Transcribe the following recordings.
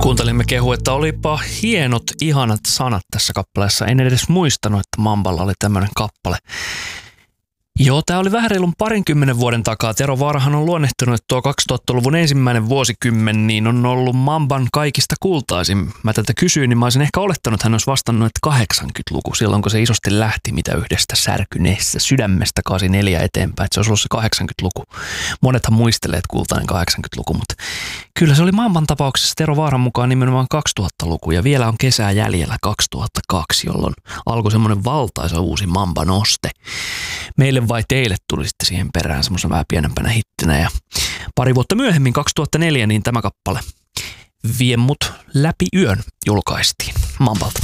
Kuuntelimme kehu, että olipa hienot, ihanat sanat tässä kappaleessa. En edes muistanut, että Mamballa oli tämmöinen kappale. Joo, tämä oli vähän reilun 20 vuoden takaa. Tero Vaarahan on luonnehtunut, että tuo 2000-luvun ensimmäinen vuosikymmen niin on ollut Mamban kaikista kultaisin. Mä tätä kysyin, niin mä olisin ehkä olettanut, että hän olisi vastannut, että 80-luku, silloin kun se isosti lähti mitä yhdestä särkyneessä sydämestä 84 eteenpäin, että se olisi ollut se 80-luku. Monethan muistelee, että kultainen 80-luku, mutta kyllä se oli Mamban tapauksessa Tero Vaaran mukaan nimenomaan 2000-luku ja vielä on kesää jäljellä 2002, jolloin alkoi semmoinen valtaisa uusi Mamba-noste. Meille vai teille tuli sitten siihen perään semmoisen vähän pienempänä hittinä ja pari vuotta myöhemmin 2004 niin tämä kappale Vie mut läpi yön julkaistiin Mambalta.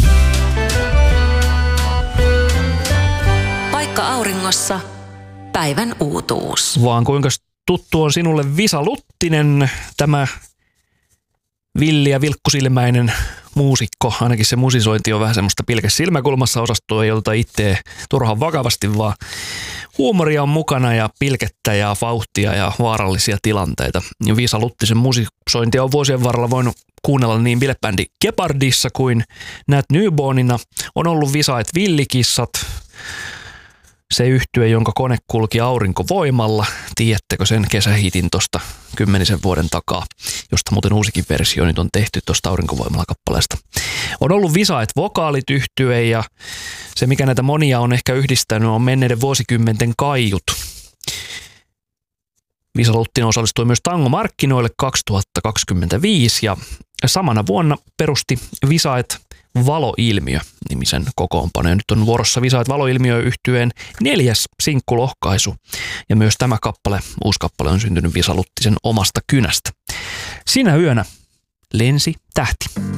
Paikka auringossa, päivän uutuus. Vaan kuinka tuttu on sinulle Visa Luttinen, tämä villi ja vilkkusilmäinen muusikko, ainakin se musisointi on vähän semmoista pilkäs silmäkulmassa osastoa, jolta itse turhan vakavasti, vaan huumoria on mukana ja pilkettä ja vauhtia ja vaarallisia tilanteita. Ja Visa Luttisen musisointia on vuosien varrella voinut kuunnella niin bilebändi Gepardissa kuin Nat Newbornina. On ollut Visaet Villikissat, se yhtye, jonka kone kulki aurinkovoimalla. Tiedättekö sen kesähitin tuosta 10 vuoden takaa, josta muuten uusikin versio nyt on tehty tuosta aurinkovoimalla kappaleesta. On ollut Visaet Vokaalit yhtye ja se, mikä näitä monia on ehkä yhdistänyt, on menneiden vuosikymmenten kaiut. Visa Luttinen osallistui myös tangomarkkinoille 2025 ja samana vuonna perusti Visaet Valoilmiö-nimisen kokoonpano. Ja nyt on vuorossa Visaet Valoilmiö-yhtyeen 4. sinkkulohkaisu. Ja myös tämä kappale, uusi kappale, on syntynyt Visa Luttisen omasta kynästä. Sinä yönä lensi tähti.